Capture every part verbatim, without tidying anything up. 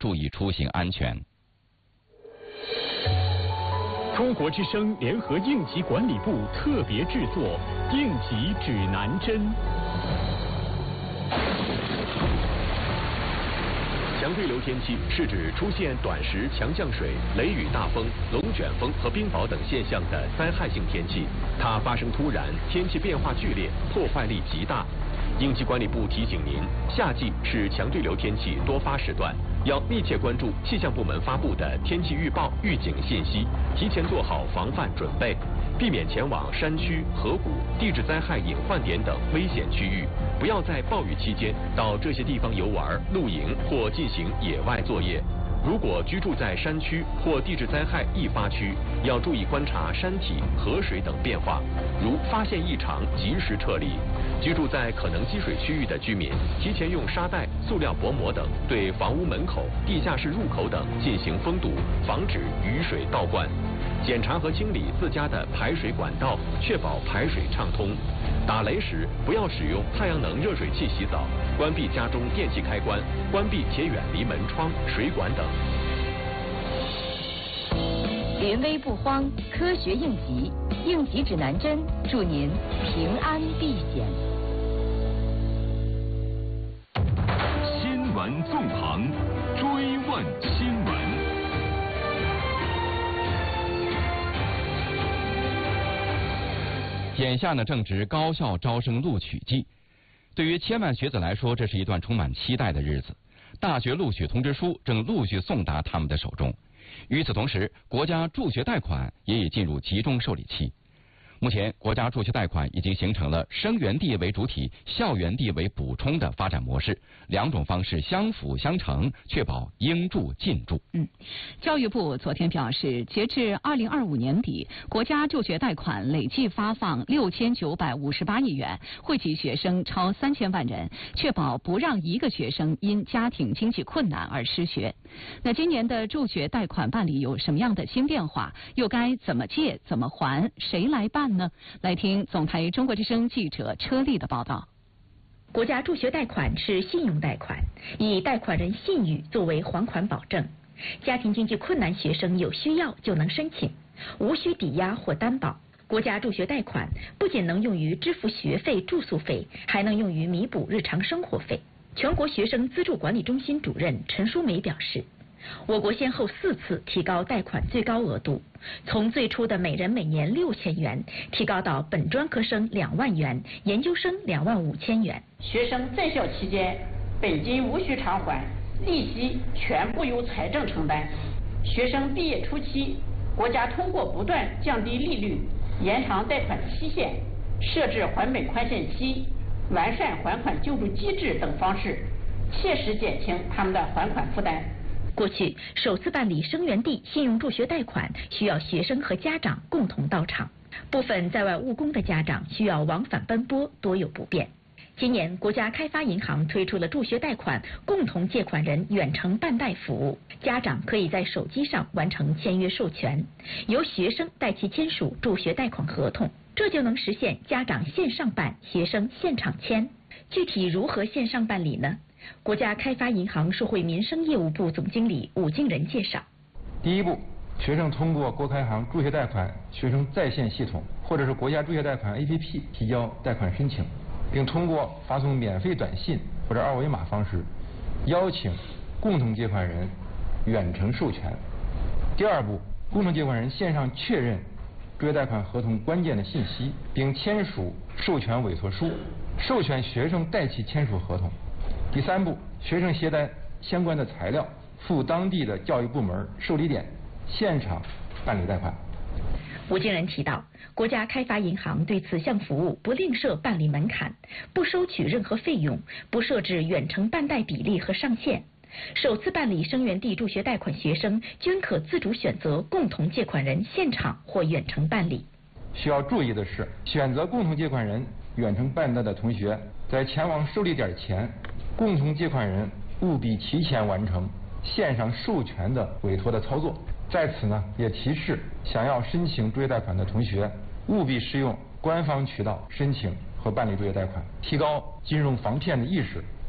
注意出行安全。 中国之声联合应急管理部特别制作《应急指南针》。强对流天气是指出现短时强降水、雷雨大风、龙卷风和冰雹等现象的灾害性天气，它发生突然，天气变化剧烈，破坏力极大。应急管理部提醒您，夏季是强对流天气多发时段，要密切关注气象部门发布的天气预报、预警信息，提前做好防范准备，避免前往山区、河谷、地质灾害隐患点等危险区域，不要在暴雨期间到这些地方游玩、露营或进行野外作业。如果居住在山区或地质灾害易发区，要注意观察山体、河水等变化，如发现异常及时撤离。居住在可能积水区域的居民，提前用沙袋、塑料薄膜等对房屋门口、地下室入口等进行封堵，防止雨水倒灌。检查和清理自家的排水管道，确保排水畅通。打雷时不要使用太阳能热水器洗澡，关闭家中电器开关，关闭且远离门窗、水管等。 临危不慌，科学应急，应急指南针，祝您平安避险。 新闻纵横，追问新闻。 眼下呢正值高校招生录取季，对于千万学子来说，这是一段充满期待的日子。大学录取通知书正陆续送达他们的手中。与此同时，国家助学贷款也已进入集中受理期。目前，国家助学贷款已经形成了生源地为主体、校园地为补充的发展模式，两种方式相辅相成，确保应助尽助。 嗯，教育部昨天表示，截至二零二五年底，国家助学贷款累计发放六千九百五十八亿元，惠及学生超三千万人，确保不让一个学生因家庭经济困难而失学。那今年的助学贷款办理有什么样的新变化？又该怎么借、怎么还？谁来办呢？来听总台中国之声记者车丽的报道。 国家助学贷款是信用贷款，以贷款人信誉作为还款保证。家庭经济困难学生有需要就能申请，无需抵押或担保。国家助学贷款不仅能用于支付学费、住宿费，还能用于弥补日常生活费。全国学生资助管理中心主任陈淑梅表示，我国先后四次提高贷款最高额度，从最初的每人每年六千元，提高到本专科生两万元，研究生两万五千元。 学生在校期间，本金无需偿还，利息全部由财政承担。学生毕业初期，国家通过不断降低利率、延长贷款期限、设置还本宽限期、完善还款救助机制等方式，切实减轻他们的还款负担。 过去首次办理生源地信用助学贷款需要学生和家长共同到场，部分在外务工的家长需要往返奔波，多有不便。今年国家开发银行推出了助学贷款共同借款人远程办贷服务，家长可以在手机上完成签约授权，由学生代其签署助学贷款合同，这就能实现家长线上办，学生现场签。具体如何线上办理呢？国家开发银行社会民生业务部总经理武敬仁介绍， 第一步，学生通过国开行助学贷款学生在线系统或者是国家助学贷款 A P P 提交贷款申请，并通过发送免费短信或者二维码方式邀请共同借款人远程授权。第二步，共同借款人线上确认助学贷款合同关键的信息，并签署授权委托书，授权学生代其签署合同。第三步，学生携带相关的材料赴当地的教育部门受理点现场办理贷款。 吴敬仁提到，国家开发银行对此项服务不另设办理门槛，不收取任何费用，不设置远程办贷比例和上限。首次办理生源地助学贷款学生均可自主选择共同借款人现场或远程办理。 需要注意的是，选择共同借款人远程办贷的同学，在前往受理点前，共同借款人务必提前完成线上授权的委托的操作。在此呢，也提示想要申请助学贷款的同学，务必使用官方渠道申请和办理助学贷款，提高金融防骗的意识，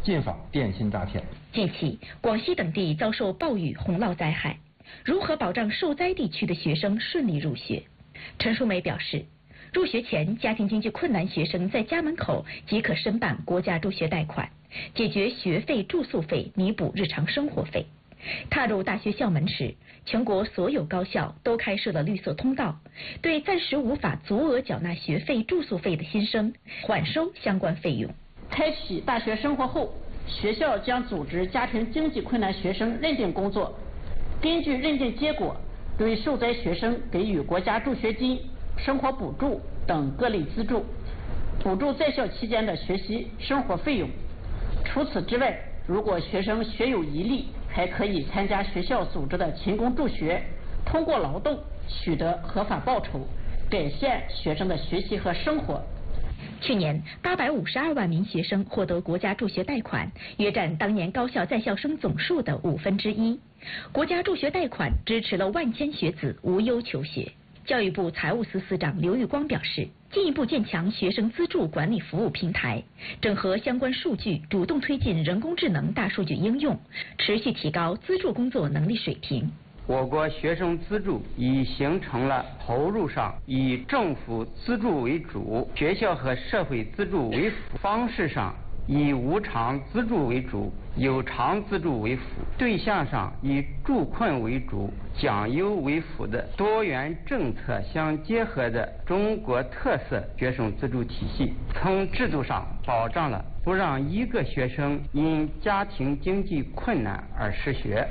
禁访电信诈骗。 近期，广西等地遭受暴雨洪涝灾害，如何保障受灾地区的学生顺利入学？陈淑梅表示，入学前家庭经济困难学生在家门口即可申办国家助学贷款，解决学费、住宿费，弥补日常生活费。踏入大学校门时，全国所有高校都开设了绿色通道，对暂时无法足额缴纳学费、住宿费的新生缓收相关费用。 开启大学生活后，学校将组织家庭经济困难学生认定工作，根据认定结果，对受灾学生给予国家助学金、生活补助等各类资助，补助在校期间的学习生活费用。除此之外，如果学生学有疑虑，还可以参加学校组织的勤工助学，通过劳动取得合法报酬，改善学生的学习和生活。 去年，八百五十二万名学生获得国家助学贷款，约占当年高校在校生总数的五分之一。国家助学贷款支持了万千学子无忧求学。教育部财务司司长刘玉光表示，进一步建强学生资助管理服务平台，整合相关数据，主动推进人工智能大数据应用，持续提高资助工作能力水平。 我国学生资助已形成了投入上以政府资助为主、学校和社会资助为辅，方式上以无偿资助为主、有偿资助为辅，对象上以助困为主、奖优为辅的多元政策相结合的中国特色学生资助体系。从制度上保障了不让一个学生因家庭经济困难而失学。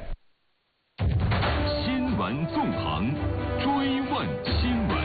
新闻纵横，追问新闻。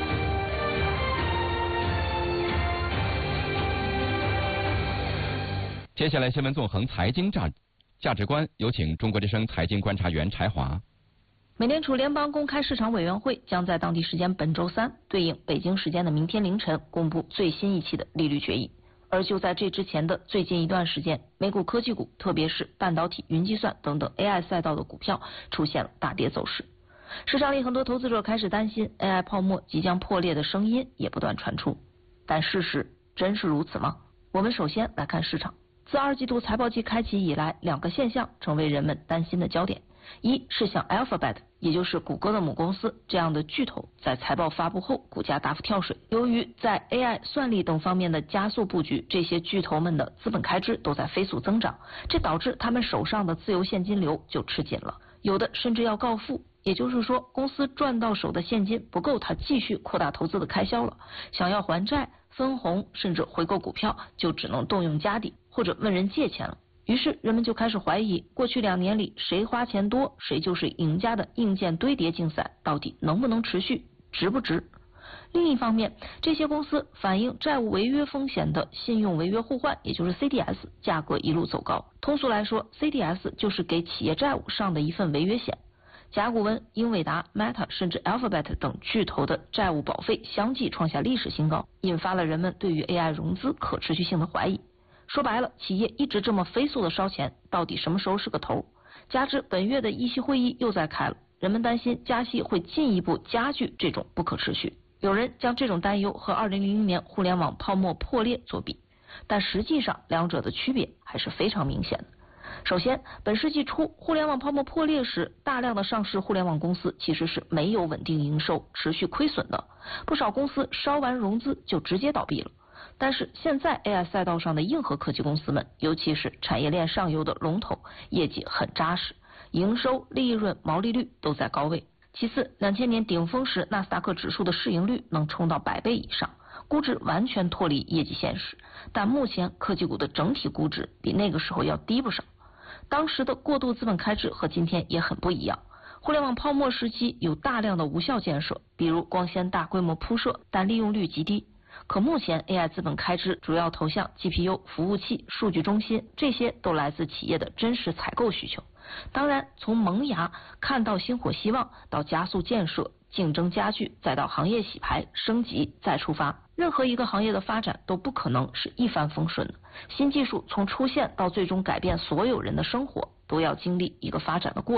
接下来新闻纵横财经价价值观，有请中国之声财经观察员柴华。 美联储联邦公开市场委员会将在当地时间本周三，对应北京时间的明天凌晨公布最新一期的利率决议。而就在这之前的最近一段时间，美股科技股，特别是半导体、云计算等等 A I 赛道的股票出现了大跌走势。市场里很多投资者开始担心 A I 泡沫即将破裂的声音也不断传出，但事实真是如此吗？我们首先来看市场。自二季度财报季开启以来，两个现象成为人们担心的焦点。一是像 Alphabet， 也就是谷歌的母公司这样的巨头，在财报发布后股价大幅跳水。由于在 A I 算力等方面的加速布局，这些巨头们的资本开支都在飞速增长，这导致他们手上的自由现金流就吃紧了，有的甚至要告负。也就是说，公司赚到手的现金不够他继续扩大投资的开销了，想要还债、分红甚至回购股票，就只能动用家底或者问人借钱了。于是人们就开始怀疑，过去两年里谁花钱多谁就是赢家的硬件堆叠竞赛到底能不能持续，值不值。另一方面，这些公司反映债务违约风险的信用违约互换，也就是 C D S 价格一路走高。通俗来说， C D S 就是给企业债务上的一份违约险。甲骨文、英伟达、Meta 甚至 Alphabet 等巨头的债务保费相继创下历史新高，引发了人们对于 A I 融资可持续性的怀疑。说白了，企业一直这么飞速的烧钱，到底什么时候是个头？加之本月的议息会议又在开了，人们担心加息会进一步加剧这种不可持续。有人将这种担忧和二零零零年互联网泡沫破裂作比，但实际上两者的区别还是非常明显的。首先，本世纪初互联网泡沫破裂时，大量的上市互联网公司其实是没有稳定营收、持续亏损的，不少公司烧完融资就直接倒闭了。但是现在 A I 赛道上的硬核科技公司们，尤其是产业链上游的龙头，业绩很扎实，营收、利润、毛利率都在高位。其次，两千年顶峰时纳斯达克指数的市盈率能冲到百倍以上，估值完全脱离业绩现实，但目前科技股的整体估值比那个时候要低不少。当时的过度资本开支和今天也很不一样。互联网泡沫时期有大量的无效建设，比如光纤大规模铺设，但利用率极低。可目前 A I 资本开支主要投向 G P U、服务器、数据中心，这些都来自企业的真实采购需求。当然，从萌芽看到星火希望，到加速建设、竞争加剧，再到行业洗牌、升级再出发，任何一个行业的发展都不可能是一帆风顺的。新技术从出现到最终改变所有人的生活，都要经历一个发展的过程。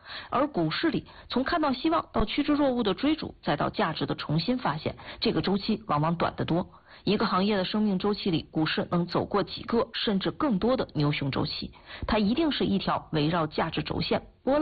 而股市里，从看到希望到趋之若鹜的追逐，再到价值的重新发现，这个周期往往短得多。一个行业的生命周期里，股市能走过几个甚至更多的牛熊周期，它一定是一条围绕价值轴线波浪